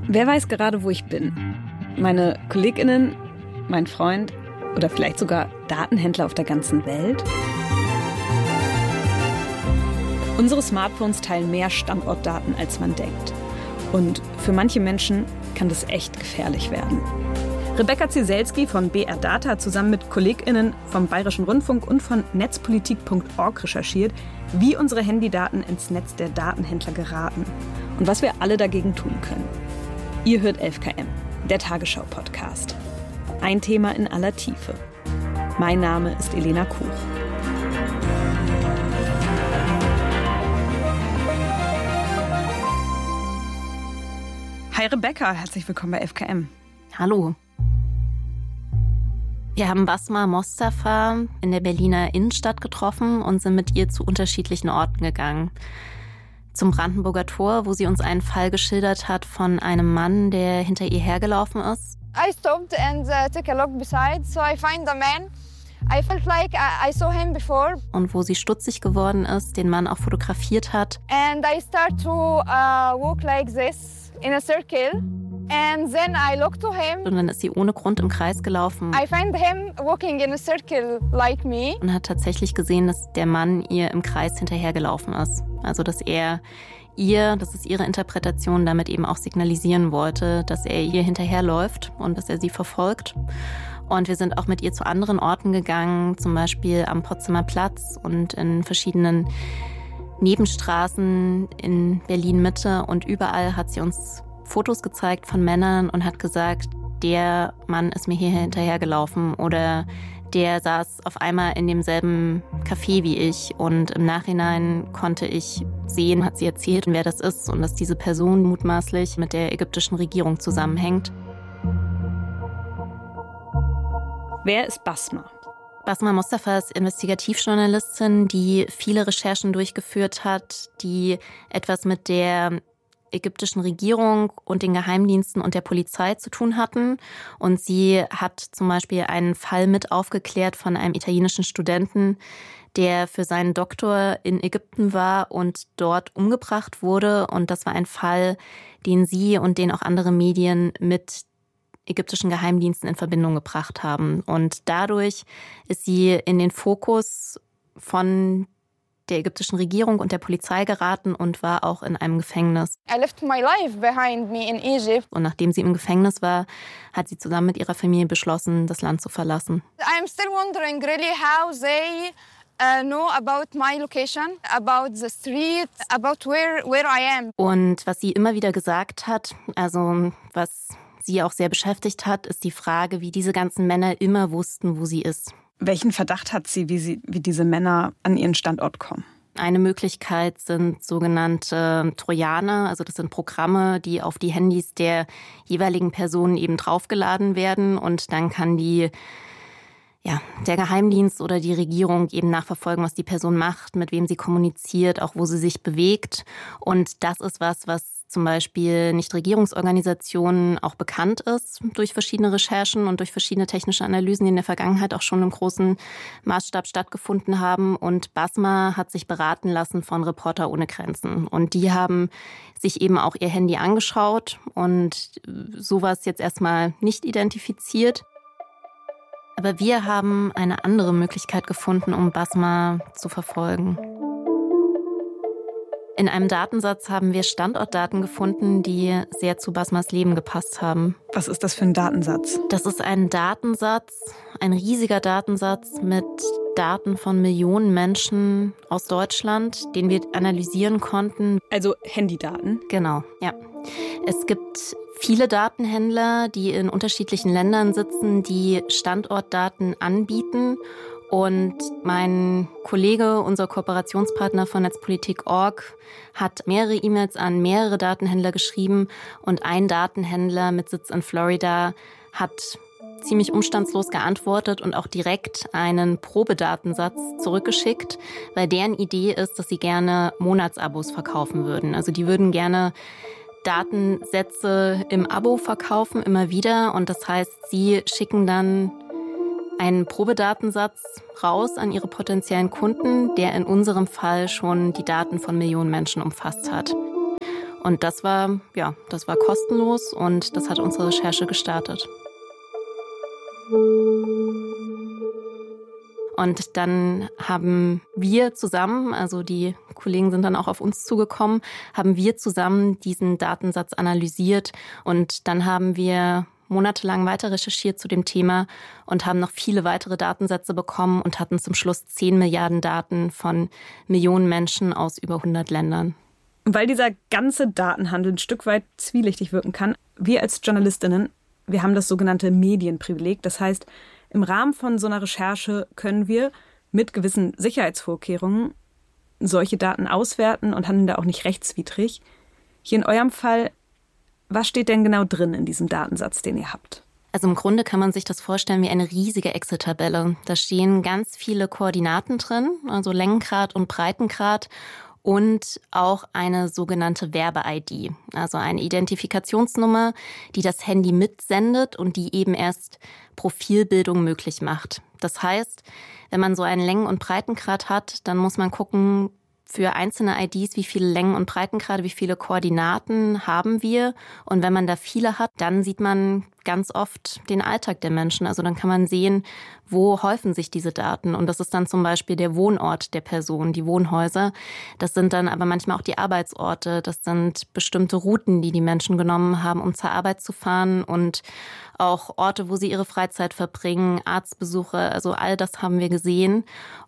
Wer weiß gerade, wo ich bin? Meine KollegInnen, mein Freund oder vielleicht sogar Datenhändler auf der ganzen Welt? Unsere Smartphones teilen mehr Standortdaten, als man denkt. Und für manche Menschen kann das echt gefährlich werden. Rebecca Cieselski von BR Data hat zusammen mit KollegInnen vom Bayerischen Rundfunk und von netzpolitik.org recherchiert, wie unsere Handydaten ins Netz der Datenhändler geraten und was wir alle dagegen tun können. Ihr hört 11KM, der Tagesschau-Podcast. Ein Thema in aller Tiefe. Mein Name ist Elena Kuch. Hi Rebecca, herzlich willkommen bei 11KM. Hallo. Wir haben Basma Mostafa in der Berliner Innenstadt getroffen und sind mit ihr zu unterschiedlichen Orten gegangen. Zum Brandenburger Tor, wo sie uns einen Fall geschildert hat von einem Mann, der hinter ihr hergelaufen ist. I stopped and took a look beside, so I find the man. I felt like I saw him before. Und wo sie stutzig geworden ist, den Mann auch fotografiert hat. And I start to walk like this in a circle. And then I look to him. Und dann ist sie ohne Grund im Kreis gelaufen. I find him walking in a circle like me. Und hat tatsächlich gesehen, dass der Mann ihr im Kreis hinterhergelaufen ist. Also dass er ihr, das ist ihre Interpretation, damit eben auch signalisieren wollte, dass er ihr hinterherläuft und dass er sie verfolgt. Und wir sind auch mit ihr zu anderen Orten gegangen, zum Beispiel am Potsdamer Platz und in verschiedenen Nebenstraßen in Berlin-Mitte. Und überall hat sie uns Fotos gezeigt von Männern und hat gesagt, der Mann ist mir hier hinterhergelaufen oder der saß auf einmal in demselben Café wie ich. Und im Nachhinein konnte ich sehen, hat sie erzählt, wer das ist und dass diese Person mutmaßlich mit der ägyptischen Regierung zusammenhängt. Wer ist Basma? Basma Mostafa ist Investigativjournalistin, die viele Recherchen durchgeführt hat, die etwas mit der ägyptischen Regierung und den Geheimdiensten und der Polizei zu tun hatten. Und sie hat zum Beispiel einen Fall mit aufgeklärt von einem italienischen Studenten, der für seinen Doktor in Ägypten war und dort umgebracht wurde. Und das war ein Fall, den sie und den auch andere Medien mit ägyptischen Geheimdiensten in Verbindung gebracht haben. Und dadurch ist sie in den Fokus von der ägyptischen Regierung und der Polizei geraten und war auch in einem Gefängnis. I left my life behind me in Egypt. Und nachdem sie im Gefängnis war, hat sie zusammen mit ihrer Familie beschlossen, das Land zu verlassen. I'm still wondering really how they know about my location, about the street, about where I am. Und was sie immer wieder gesagt hat, also was sie auch sehr beschäftigt hat, ist die Frage, wie diese ganzen Männer immer wussten, wo sie ist. Welchen Verdacht hat sie, wie diese Männer an ihren Standort kommen? Eine Möglichkeit sind sogenannte Trojaner, also das sind Programme, die auf die Handys der jeweiligen Personen eben draufgeladen werden und dann kann der Geheimdienst oder die Regierung eben nachverfolgen, was die Person macht, mit wem sie kommuniziert, auch wo sie sich bewegt. Und das ist was zum Beispiel Nichtregierungsorganisationen auch bekannt ist durch verschiedene Recherchen und durch verschiedene technische Analysen, die in der Vergangenheit auch schon im großen Maßstab stattgefunden haben. Und Basma hat sich beraten lassen von Reporter ohne Grenzen. Und die haben sich eben auch ihr Handy angeschaut und sowas jetzt erstmal nicht identifiziert. Aber wir haben eine andere Möglichkeit gefunden, um Basma zu verfolgen. In einem Datensatz haben wir Standortdaten gefunden, die sehr zu Basmas Leben gepasst haben. Was ist das für ein Datensatz? Das ist ein Datensatz, ein riesiger Datensatz mit Daten von Millionen Menschen aus Deutschland, den wir analysieren konnten. Also Handydaten? Genau, ja. Es gibt viele Datenhändler, die in unterschiedlichen Ländern sitzen, die Standortdaten anbieten. Und mein Kollege, unser Kooperationspartner von Netzpolitik.org, hat mehrere E-Mails an mehrere Datenhändler geschrieben. Und ein Datenhändler mit Sitz in Florida hat ziemlich umstandslos geantwortet und auch direkt einen Probedatensatz zurückgeschickt, weil deren Idee ist, dass sie gerne Monatsabos verkaufen würden. Also die würden gerne Datensätze im Abo verkaufen, immer wieder. Und das heißt, sie schicken dann einen Probedatensatz raus an ihre potenziellen Kunden, der in unserem Fall schon die Daten von Millionen Menschen umfasst hat. Und das war kostenlos und das hat unsere Recherche gestartet. Und dann haben wir zusammen, also die Kollegen sind dann auch auf uns zugekommen, haben wir zusammen diesen Datensatz analysiert und dann haben wir monatelang weiter recherchiert zu dem Thema und haben noch viele weitere Datensätze bekommen und hatten zum Schluss 10 Milliarden Daten von Millionen Menschen aus über 100 Ländern. Weil dieser ganze Datenhandel ein Stück weit zwielichtig wirken kann, wir als JournalistInnen, wir haben das sogenannte Medienprivileg. Das heißt, im Rahmen von so einer Recherche können wir mit gewissen Sicherheitsvorkehrungen solche Daten auswerten und handeln da auch nicht rechtswidrig. Hier in eurem Fall, was steht denn genau drin in diesem Datensatz, den ihr habt? Also im Grunde kann man sich das vorstellen wie eine riesige Excel-Tabelle. Da stehen ganz viele Koordinaten drin, also Längengrad und Breitengrad und auch eine sogenannte Werbe-ID, also eine Identifikationsnummer, die das Handy mitsendet und die eben erst Profilbildung möglich macht. Das heißt, wenn man so einen Längen- und Breitengrad hat, dann muss man gucken, für einzelne IDs, wie viele Längen- und Breitengrade, wie viele Koordinaten haben wir. Und wenn man da viele hat, dann sieht man ganz oft den Alltag der Menschen. Also dann kann man sehen, wo häufen sich diese Daten. Und das ist dann zum Beispiel der Wohnort der Person, die Wohnhäuser. Das sind dann aber manchmal auch die Arbeitsorte. Das sind bestimmte Routen, die die Menschen genommen haben, um zur Arbeit zu fahren. Und auch Orte, wo sie ihre Freizeit verbringen, Arztbesuche. Also all das haben wir gesehen.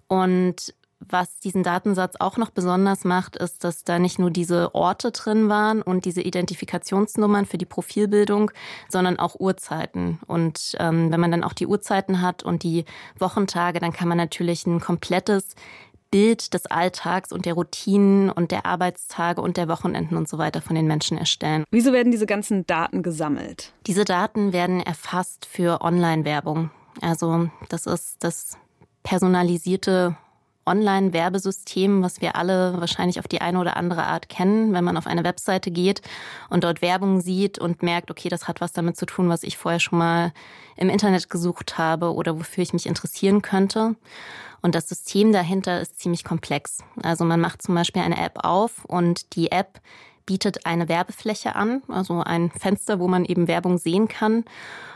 Und was diesen Datensatz auch noch besonders macht, ist, dass da nicht nur diese Orte drin waren und diese Identifikationsnummern für die Profilbildung, sondern auch Uhrzeiten. Und wenn man dann auch die Uhrzeiten hat und die Wochentage, dann kann man natürlich ein komplettes Bild des Alltags und der Routinen und der Arbeitstage und der Wochenenden und so weiter von den Menschen erstellen. Wieso werden diese ganzen Daten gesammelt? Diese Daten werden erfasst für Online-Werbung. Also das ist das personalisierte Online-Werbesystem, was wir alle wahrscheinlich auf die eine oder andere Art kennen, wenn man auf eine Webseite geht und dort Werbung sieht und merkt, okay, das hat was damit zu tun, was ich vorher schon mal im Internet gesucht habe oder wofür ich mich interessieren könnte. Und das System dahinter ist ziemlich komplex. Also man macht zum Beispiel eine App auf und die App bietet eine Werbefläche an, also ein Fenster, wo man eben Werbung sehen kann.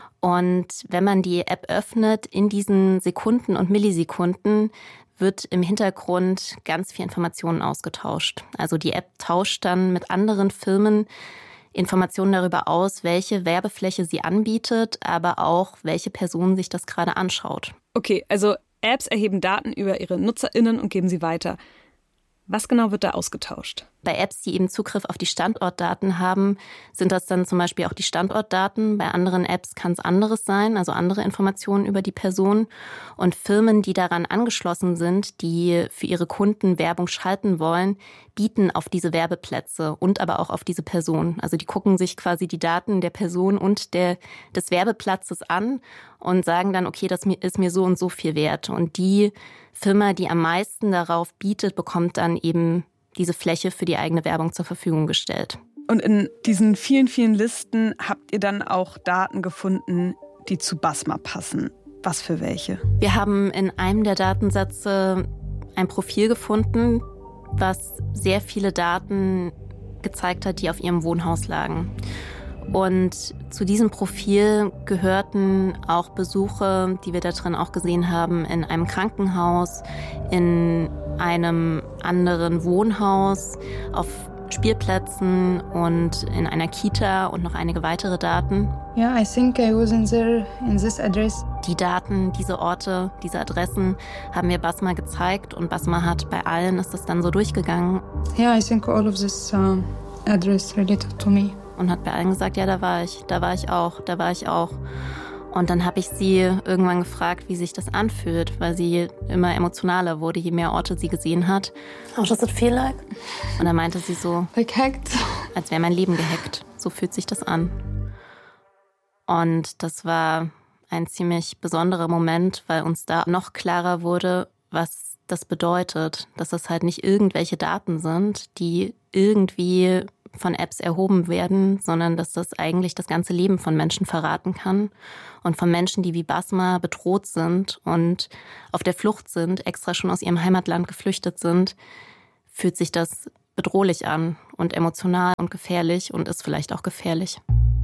Und wenn man die App öffnet, in diesen Sekunden und Millisekunden wird im Hintergrund ganz viel Informationen ausgetauscht. Also die App tauscht dann mit anderen Firmen Informationen darüber aus, welche Werbefläche sie anbietet, aber auch, welche Person sich das gerade anschaut. Okay, also Apps erheben Daten über ihre NutzerInnen und geben sie weiter. Was genau wird da ausgetauscht? Bei Apps, die eben Zugriff auf die Standortdaten haben, sind das dann zum Beispiel auch die Standortdaten. Bei anderen Apps kann es anderes sein, also andere Informationen über die Person. Und Firmen, die daran angeschlossen sind, die für ihre Kunden Werbung schalten wollen, bieten auf diese Werbeplätze und aber auch auf diese Person. Also die gucken sich quasi die Daten der Person und des Werbeplatzes an und sagen dann, okay, das ist mir so und so viel wert. Und die Firma, die am meisten darauf bietet, bekommt dann eben diese Fläche für die eigene Werbung zur Verfügung gestellt. Und in diesen vielen, vielen Listen habt ihr dann auch Daten gefunden, die zu Basma passen. Was für welche? Wir haben in einem der Datensätze ein Profil gefunden, was sehr viele Daten gezeigt hat, die auf ihrem Wohnhaus lagen. Und zu diesem Profil gehörten auch Besuche, die wir da drin auch gesehen haben, in einem Krankenhaus, in einem anderen Wohnhaus, auf Spielplätzen und in einer Kita und noch einige weitere Daten. Yeah, I think I was in this address. Die Daten, diese Orte, diese Adressen haben wir Basma gezeigt und Basma hat bei allen, ist das dann so durchgegangen. Yeah, I think all of this address related to me. Und hat bei allen gesagt, ja, da war ich auch. Und dann habe ich sie irgendwann gefragt, wie sich das anfühlt, weil sie immer emotionaler wurde, je mehr Orte sie gesehen hat. How does it feel like? Und dann meinte sie so, like hacked. Als wäre mein Leben gehackt. So fühlt sich das an. Und das war ein ziemlich besonderer Moment, weil uns da noch klarer wurde, was das bedeutet. Dass das halt nicht irgendwelche Daten sind, die irgendwie von Apps erhoben werden, sondern dass das eigentlich das ganze Leben von Menschen verraten kann. Und von Menschen, die wie Basma bedroht sind und auf der Flucht sind, extra schon aus ihrem Heimatland geflüchtet sind, fühlt sich das bedrohlich an und emotional und gefährlich und ist vielleicht auch gefährlich.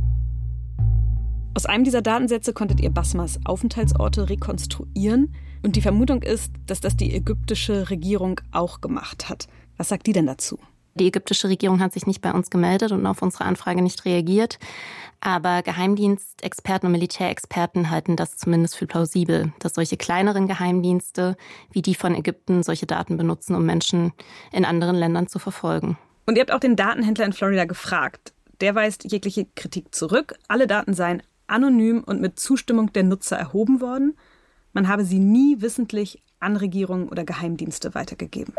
Aus einem dieser Datensätze konntet ihr Basmas Aufenthaltsorte rekonstruieren. Und die Vermutung ist, dass das die ägyptische Regierung auch gemacht hat. Was sagt die denn dazu? Die ägyptische Regierung hat sich nicht bei uns gemeldet und auf unsere Anfrage nicht reagiert. Aber Geheimdienstexperten und Militärexperten halten das zumindest für plausibel, dass solche kleineren Geheimdienste wie die von Ägypten solche Daten benutzen, um Menschen in anderen Ländern zu verfolgen. Und ihr habt auch den Datenhändler in Florida gefragt. Der weist jegliche Kritik zurück. Alle Daten seien anonym und mit Zustimmung der Nutzer erhoben worden. Man habe sie nie wissentlich an Regierungen oder Geheimdienste weitergegeben.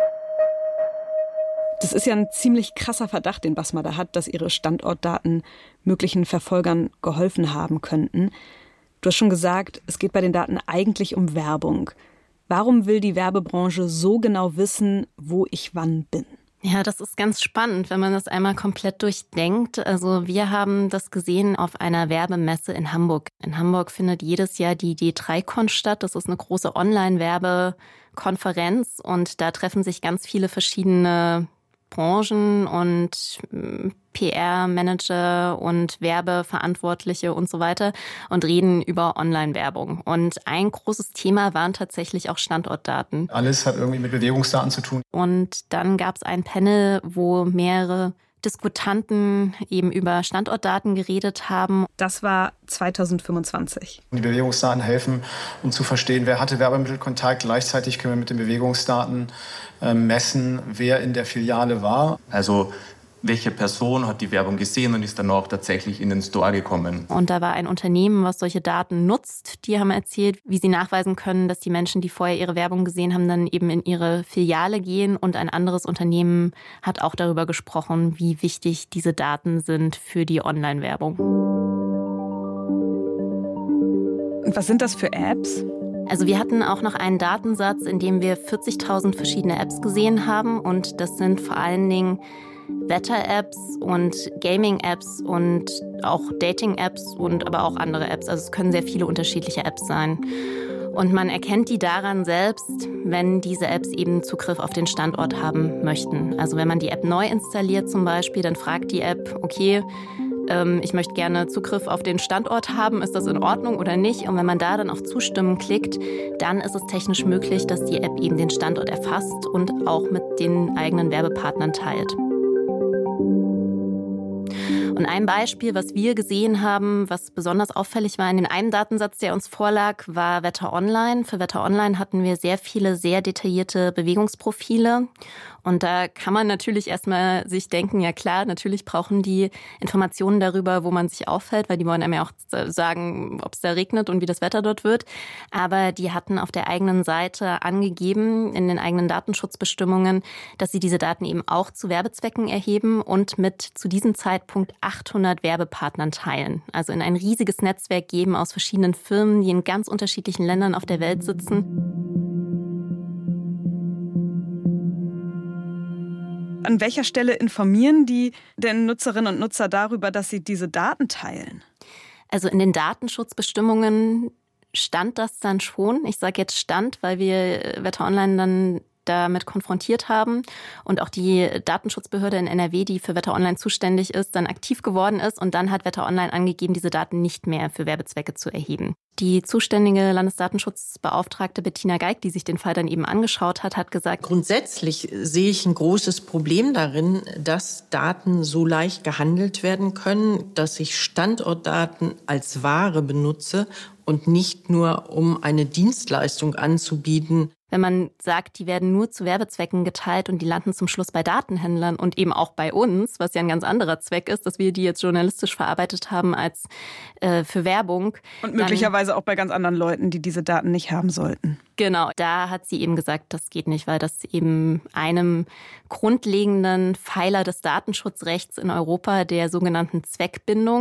Das ist ja ein ziemlich krasser Verdacht, den Basma da hat, dass ihre Standortdaten möglichen Verfolgern geholfen haben könnten. Du hast schon gesagt, es geht bei den Daten eigentlich um Werbung. Warum will die Werbebranche so genau wissen, wo ich wann bin? Ja, das ist ganz spannend, wenn man das einmal komplett durchdenkt. Also wir haben das gesehen auf einer Werbemesse in Hamburg. In Hamburg findet jedes Jahr die D3Con statt. Das ist eine große Online-Werbekonferenz und da treffen sich ganz viele verschiedene Branchen und PR-Manager und Werbeverantwortliche und so weiter und reden über Online-Werbung. Und ein großes Thema waren tatsächlich auch Standortdaten. Alles hat irgendwie mit Bewegungsdaten zu tun. Und dann gab es ein Panel, wo mehrere Diskutanten eben über Standortdaten geredet haben. Das war 2025. Die Bewegungsdaten helfen, um zu verstehen, wer hatte Werbemittelkontakt. Gleichzeitig können wir mit den Bewegungsdaten messen, wer in der Filiale war. Also welche Person hat die Werbung gesehen und ist dann auch tatsächlich in den Store gekommen. Und da war ein Unternehmen, was solche Daten nutzt. Die haben erzählt, wie sie nachweisen können, dass die Menschen, die vorher ihre Werbung gesehen haben, dann eben in ihre Filiale gehen. Und ein anderes Unternehmen hat auch darüber gesprochen, wie wichtig diese Daten sind für die Online-Werbung. Und was sind das für Apps? Also wir hatten auch noch einen Datensatz, in dem wir 40.000 verschiedene Apps gesehen haben. Und das sind vor allen Dingen Wetter-Apps und Gaming-Apps und auch Dating-Apps und aber auch andere Apps. Also es können sehr viele unterschiedliche Apps sein. Und man erkennt die daran selbst, wenn diese Apps eben Zugriff auf den Standort haben möchten. Also wenn man die App neu installiert zum Beispiel, dann fragt die App, okay, ich möchte gerne Zugriff auf den Standort haben, ist das in Ordnung oder nicht? Und wenn man da dann auf Zustimmen klickt, dann ist es technisch möglich, dass die App eben den Standort erfasst und auch mit den eigenen Werbepartnern teilt. Und ein Beispiel, was wir gesehen haben, was besonders auffällig war in dem einen Datensatz, der uns vorlag, war Wetter Online. Für Wetter Online hatten wir sehr viele, sehr detaillierte Bewegungsprofile. Und da kann man natürlich erstmal sich denken, ja klar, natürlich brauchen die Informationen darüber, wo man sich aufhält, weil die wollen einem ja auch sagen, ob es da regnet und wie das Wetter dort wird. Aber die hatten auf der eigenen Seite angegeben, in den eigenen Datenschutzbestimmungen, dass sie diese Daten eben auch zu Werbezwecken erheben und mit zu diesem Zeitpunkt 800 Werbepartnern teilen. Also in ein riesiges Netzwerk geben aus verschiedenen Firmen, die in ganz unterschiedlichen Ländern auf der Welt sitzen. An welcher Stelle informieren die denn Nutzerinnen und Nutzer darüber, dass sie diese Daten teilen? Also in den Datenschutzbestimmungen stand das dann schon. Ich sage jetzt stand, weil wir Wetter Online dann damit konfrontiert haben und auch die Datenschutzbehörde in NRW, die für Wetter Online zuständig ist, dann aktiv geworden ist und dann hat Wetter Online angegeben, diese Daten nicht mehr für Werbezwecke zu erheben. Die zuständige Landesdatenschutzbeauftragte Bettina Geig, die sich den Fall dann eben angeschaut hat, hat gesagt: Grundsätzlich sehe ich ein großes Problem darin, dass Daten so leicht gehandelt werden können, dass ich Standortdaten als Ware benutze und nicht nur, um eine Dienstleistung anzubieten. Wenn man sagt, die werden nur zu Werbezwecken geteilt und die landen zum Schluss bei Datenhändlern und eben auch bei uns, was ja ein ganz anderer Zweck ist, dass wir die jetzt journalistisch verarbeitet haben als für Werbung. Und möglicherweise auch bei ganz anderen Leuten, die diese Daten nicht haben sollten. Genau, da hat sie eben gesagt, das geht nicht, weil das eben einem grundlegenden Pfeiler des Datenschutzrechts in Europa, der sogenannten Zweckbindung,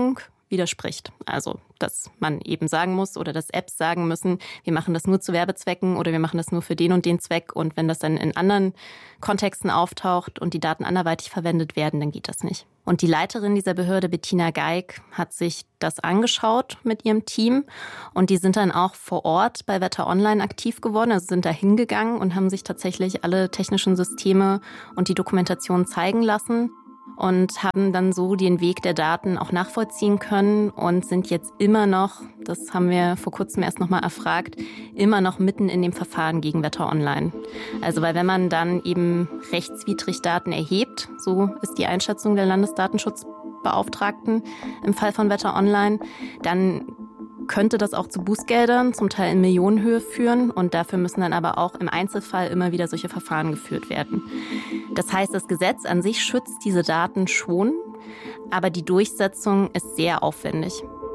widerspricht. Also, dass man eben sagen muss oder dass Apps sagen müssen, wir machen das nur zu Werbezwecken oder wir machen das nur für den und den Zweck. Und wenn das dann in anderen Kontexten auftaucht und die Daten anderweitig verwendet werden, dann geht das nicht. Und die Leiterin dieser Behörde, Bettina Geig, hat sich das angeschaut mit ihrem Team. Und die sind dann auch vor Ort bei Wetter Online aktiv geworden, also sind da hingegangen und haben sich tatsächlich alle technischen Systeme und die Dokumentation zeigen lassen. Und haben dann so den Weg der Daten auch nachvollziehen können und sind jetzt immer noch, das haben wir vor kurzem erst nochmal erfragt, immer noch mitten in dem Verfahren gegen Wetter Online. Also weil wenn man dann eben rechtswidrig Daten erhebt, so ist die Einschätzung der Landesdatenschutzbeauftragten im Fall von Wetter Online, dann könnte das auch zu Bußgeldern, zum Teil in Millionenhöhe führen. Und dafür müssen dann aber auch im Einzelfall immer wieder solche Verfahren geführt werden. Das heißt, das Gesetz an sich schützt diese Daten schon, aber die Durchsetzung ist sehr aufwendig.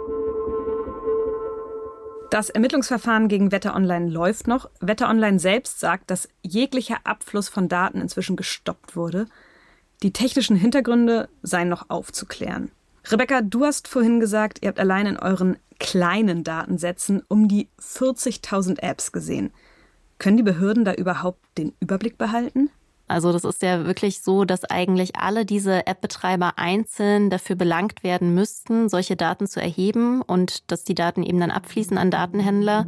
Das Ermittlungsverfahren gegen Wetter Online läuft noch. Wetter Online selbst sagt, dass jeglicher Abfluss von Daten inzwischen gestoppt wurde. Die technischen Hintergründe seien noch aufzuklären. Rebecca, du hast vorhin gesagt, ihr habt allein in euren kleinen Datensätzen um die 40.000 Apps gesehen. Können die Behörden da überhaupt den Überblick behalten? Also das ist ja wirklich so, dass eigentlich alle diese App-Betreiber einzeln dafür belangt werden müssten, solche Daten zu erheben und dass die Daten eben dann abfließen an Datenhändler.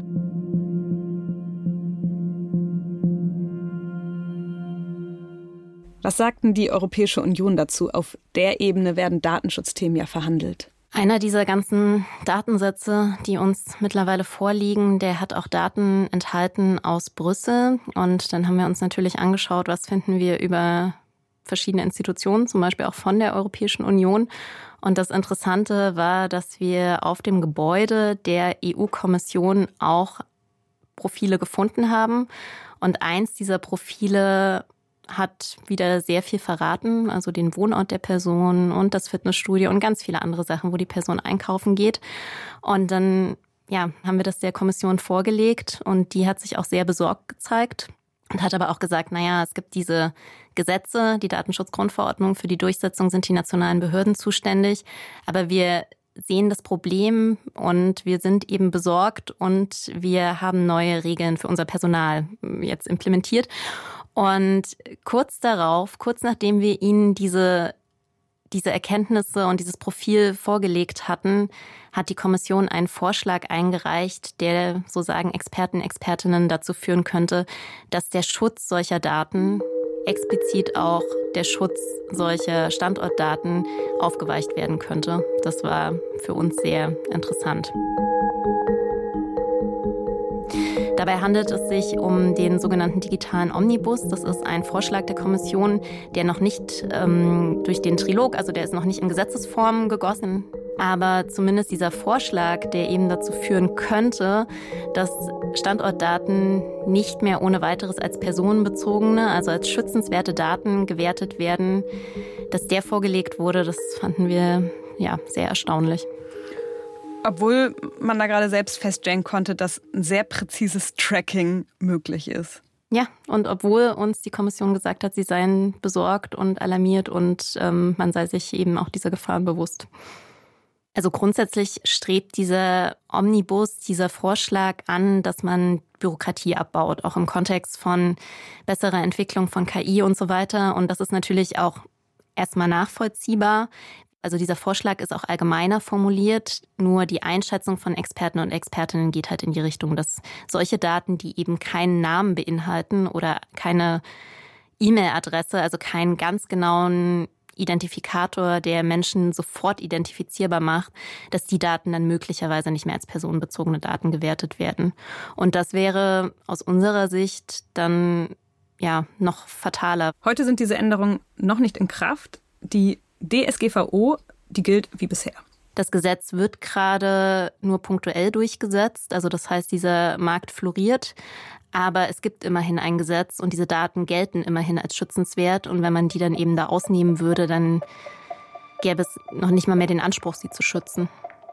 Was sagt denn die Europäische Union dazu? Auf der Ebene werden Datenschutzthemen ja verhandelt. Einer dieser ganzen Datensätze, die uns mittlerweile vorliegen, der hat auch Daten enthalten aus Brüssel. Und dann haben wir uns natürlich angeschaut, was finden wir über verschiedene Institutionen, zum Beispiel auch von der Europäischen Union. Und das Interessante war, dass wir auf dem Gebäude der EU-Kommission auch Profile gefunden haben. Und eins dieser Profile hat wieder sehr viel verraten, also den Wohnort der Person und das Fitnessstudio und ganz viele andere Sachen, wo die Person einkaufen geht. Und dann haben wir das der Kommission vorgelegt und die hat sich auch sehr besorgt gezeigt und hat aber auch gesagt, es gibt diese Gesetze, die Datenschutzgrundverordnung, für die Durchsetzung sind die nationalen Behörden zuständig, aber wir sehen das Problem und wir sind eben besorgt und wir haben neue Regeln für unser Personal jetzt implementiert. Und kurz nachdem wir ihnen diese Erkenntnisse und dieses Profil vorgelegt hatten, hat die Kommission einen Vorschlag eingereicht, der, so sagen Experten, Expertinnen, dazu führen könnte, dass der Schutz solcher Daten, explizit auch der Schutz solcher Standortdaten, aufgeweicht werden könnte. Das war für uns sehr interessant. Dabei handelt es sich um den sogenannten digitalen Omnibus. Das ist ein Vorschlag der Kommission, der noch nicht durch den Trilog, also der ist noch nicht in Gesetzesform gegossen. Aber zumindest dieser Vorschlag, der eben dazu führen könnte, dass Standortdaten nicht mehr ohne weiteres als personenbezogene, also als schützenswerte Daten gewertet werden, dass der vorgelegt wurde, das fanden wir sehr erstaunlich. Obwohl man da gerade selbst feststellen konnte, dass ein sehr präzises Tracking möglich ist. Ja, und obwohl uns die Kommission gesagt hat, sie seien besorgt und alarmiert und man sei sich eben auch dieser Gefahren bewusst. Also grundsätzlich strebt dieser Omnibus, dieser Vorschlag an, dass man Bürokratie abbaut, auch im Kontext von besserer Entwicklung von KI und so weiter. Und das ist natürlich auch erstmal nachvollziehbar. Also dieser Vorschlag ist auch allgemeiner formuliert, nur die Einschätzung von Experten und Expertinnen geht halt in die Richtung, dass solche Daten, die eben keinen Namen beinhalten oder keine E-Mail-Adresse, also keinen ganz genauen Identifikator, der Menschen sofort identifizierbar macht, dass die Daten dann möglicherweise nicht mehr als personenbezogene Daten gewertet werden. Und das wäre aus unserer Sicht dann noch fataler. Heute sind diese Änderungen noch nicht in Kraft. Die DSGVO, die gilt wie bisher. Das Gesetz wird gerade nur punktuell durchgesetzt. Also das heißt, dieser Markt floriert. Aber es gibt immerhin ein Gesetz und diese Daten gelten immerhin als schützenswert. Und wenn man die dann eben da ausnehmen würde, dann gäbe es noch nicht mal mehr den Anspruch, sie zu schützen.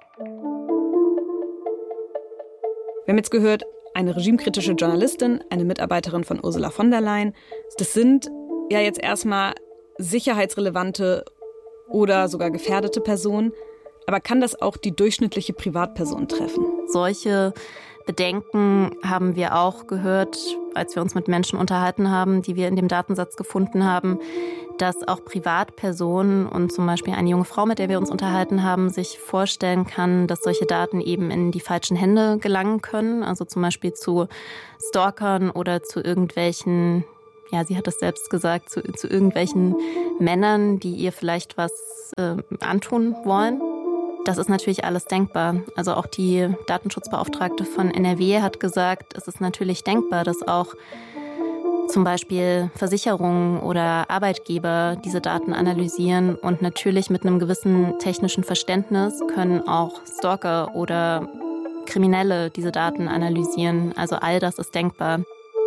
Wir haben jetzt gehört, eine regimekritische Journalistin, eine Mitarbeiterin von Ursula von der Leyen. Das sind jetzt erstmal sicherheitsrelevante oder sogar gefährdete Personen. Aber kann das auch die durchschnittliche Privatperson treffen? Solche Bedenken haben wir auch gehört, als wir uns mit Menschen unterhalten haben, die wir in dem Datensatz gefunden haben, dass auch Privatpersonen und zum Beispiel eine junge Frau, mit der wir uns unterhalten haben, sich vorstellen kann, dass solche Daten eben in die falschen Hände gelangen können. Also zum Beispiel zu Stalkern oder zu irgendwelchen, ja, sie hat es selbst gesagt, zu irgendwelchen Männern, die ihr vielleicht was antun wollen. Das ist natürlich alles denkbar. Also auch die Datenschutzbeauftragte von NRW hat gesagt, es ist natürlich denkbar, dass auch zum Beispiel Versicherungen oder Arbeitgeber diese Daten analysieren. Und natürlich mit einem gewissen technischen Verständnis können auch Stalker oder Kriminelle diese Daten analysieren. Also all das ist denkbar.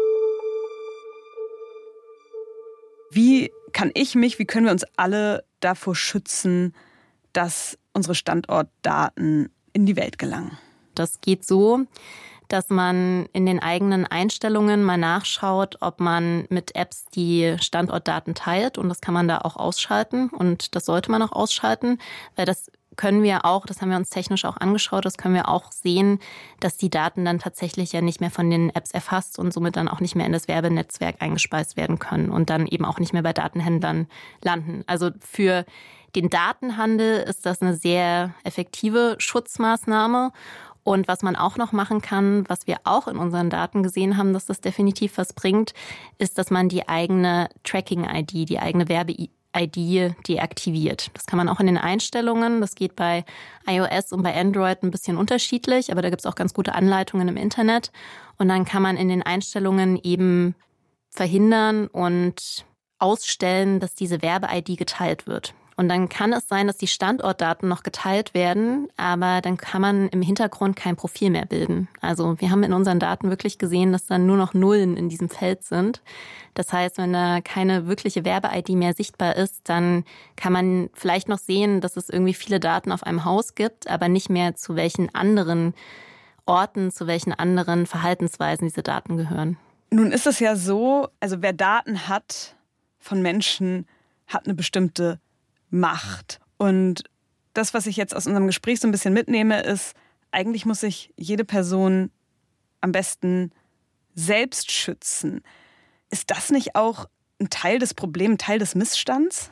Wie können wir uns alle davor schützen, dass unsere Standortdaten in die Welt gelangen? Das geht so, dass man in den eigenen Einstellungen mal nachschaut, ob man mit Apps die Standortdaten teilt. Und das kann man da auch ausschalten. Und das sollte man auch ausschalten, weil das können wir auch, das haben wir uns technisch auch angeschaut, das können wir auch sehen, dass die Daten dann tatsächlich ja nicht mehr von den Apps erfasst und somit dann auch nicht mehr in das Werbenetzwerk eingespeist werden können und dann eben auch nicht mehr bei Datenhändlern landen. Also für den Datenhandel ist das eine sehr effektive Schutzmaßnahme. Und was man auch noch machen kann, was wir auch in unseren Daten gesehen haben, dass das definitiv was bringt, ist, dass man die eigene Tracking-ID, die eigene Werbe-ID deaktiviert. Das kann man auch in den Einstellungen. Das geht bei iOS und bei Android ein bisschen unterschiedlich, aber da gibt es auch ganz gute Anleitungen im Internet. Und dann kann man in den Einstellungen eben verhindern und ausstellen, dass diese Werbe-ID geteilt wird. Und dann kann es sein, dass die Standortdaten noch geteilt werden, aber dann kann man im Hintergrund kein Profil mehr bilden. Also wir haben in unseren Daten wirklich gesehen, dass dann nur noch Nullen in diesem Feld sind. Das heißt, wenn da keine wirkliche Werbe-ID mehr sichtbar ist, dann kann man vielleicht noch sehen, dass es irgendwie viele Daten auf einem Haus gibt, aber nicht mehr zu welchen anderen Orten, zu welchen anderen Verhaltensweisen diese Daten gehören. Nun ist es ja so, also wer Daten hat von Menschen, hat eine bestimmte Macht. Und das, was ich jetzt aus unserem Gespräch so ein bisschen mitnehme, ist, eigentlich muss sich jede Person am besten selbst schützen. Ist das nicht auch ein Teil des Problems, ein Teil des Missstands?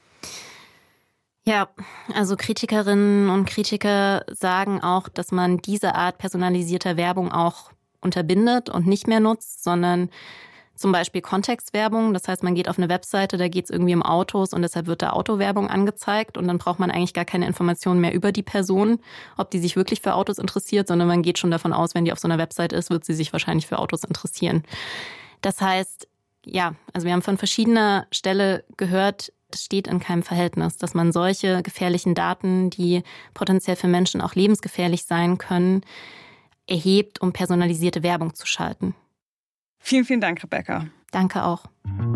Ja, also Kritikerinnen und Kritiker sagen auch, dass man diese Art personalisierter Werbung auch unterbindet und nicht mehr nutzt, sondern zum Beispiel Kontextwerbung. Das heißt, man geht auf eine Webseite, da geht es irgendwie um Autos und deshalb wird da Autowerbung angezeigt und dann braucht man eigentlich gar keine Informationen mehr über die Person, ob die sich wirklich für Autos interessiert, sondern man geht schon davon aus, wenn die auf so einer Website ist, wird sie sich wahrscheinlich für Autos interessieren. Das heißt, ja, also wir haben von verschiedener Stelle gehört, es steht in keinem Verhältnis, dass man solche gefährlichen Daten, die potenziell für Menschen auch lebensgefährlich sein können, erhebt, um personalisierte Werbung zu schalten. Vielen, vielen Dank, Rebecca. Danke auch.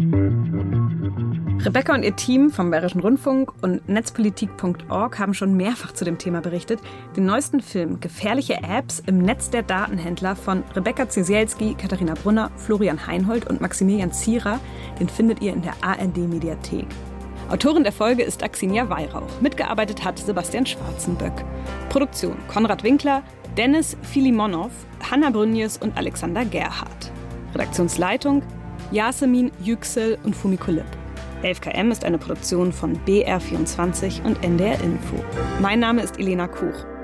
Rebecca und ihr Team vom Bayerischen Rundfunk und Netzpolitik.org haben schon mehrfach zu dem Thema berichtet. Den neuesten Film Gefährliche Apps im Netz der Datenhändler von Rebecca Ciesielski, Katharina Brunner, Florian Heinhold und Maximilian Zierer, den findet ihr in der ARD-Mediathek. Autorin der Folge ist Axinia Weihrauch. Mitgearbeitet hat Sebastian Schwarzenböck. Produktion Konrad Winkler, Dennis Filimonov, Hanna Brünjes und Alexander Gerhardt. Redaktionsleitung Yasemin Yüksel und Fumiko Lipp. 11KM ist eine Produktion von BR24 und NDR Info. Mein Name ist Elena Koch.